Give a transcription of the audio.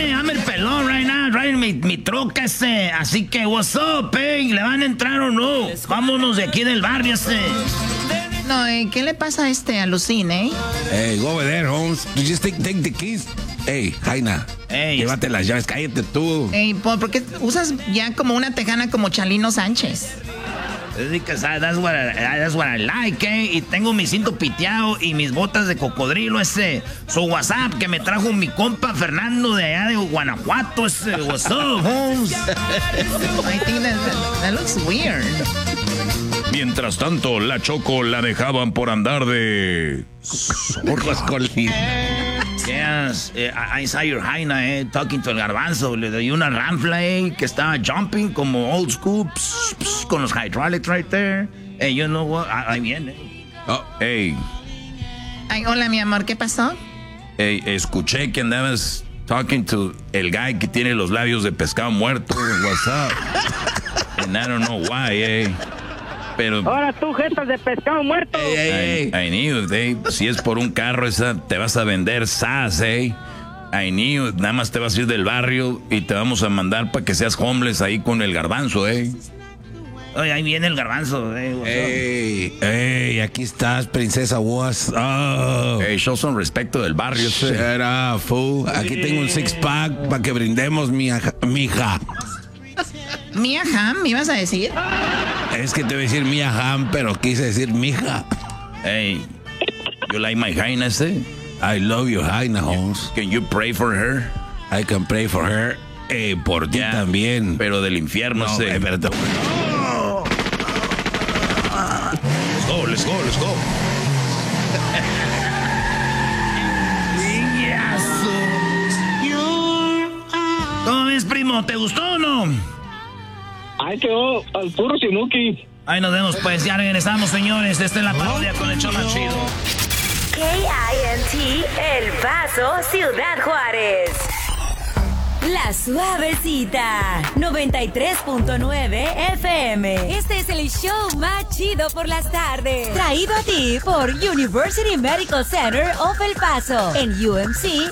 I'm el pelón right now, driving mi troca así que, what's up, ¿le van a entrar o no? Vámonos de aquí del barrio No, ¿qué le pasa a Lucín, Hey, go over there, Holmes. Just take the keys. Hey, Jaina, llévate las llaves, cállate tú. ¿Por qué usas ya como una tejana como Chalino Sánchez? That's what I like, Y tengo mi cinto piteado y mis botas de cocodrilo, Su WhatsApp que me trajo mi compa Fernando de allá de Guanajuato, What's up, Holmes? I think that looks weird. Mientras tanto, la Choco la dejaban por andar de... zorras con Yes, I saw your Jaina, talking to el Garbanzo. Le di una ranfla, que estaba jumping como old school, con los hydraulics right there. Hey, you know what? Ahí viene. Oh, hey. Ay, hola, mi amor, ¿qué pasó? Hey, escuché que andabas talking to el guy que tiene los labios de pescado muerto. What's up? And I don't know why, Pero... Ahora tú, jetas de pescado muerto. I knew it, Si es por un carro, te vas a vender sas, I knew it. Nada más te vas a ir del barrio y te vamos a mandar para que seas homeless ahí con el Garbanzo, Oye, ahí viene el Garbanzo, Hey, aquí estás, princesa Was. Oh. Hey, show some respeto del barrio, Shut up, fool. Aquí tengo un six-pack para que brindemos, mija. ¿Mia Hamm, me ibas a decir? Es que te voy a decir Mia Hamm, pero quise decir mija. Hey, you like my Jaina, I love you, Jaina, Holmes. Can you pray for her? I can pray for her. Por ti también. Pero del infierno, Espérate. Let's go. ¿Cómo ves, primo? ¿Te gustó o no? Ahí quedó al puro Sinuki. Ahí nos vemos, pues. Ya regresamos, señores. Esta es la parodia con el show más chido. KINT, El Paso, Ciudad Juárez. La Suavecita, 93.9 FM. Este es el show más chido por las tardes. Traído a ti por University Medical Center of El Paso. En UMC,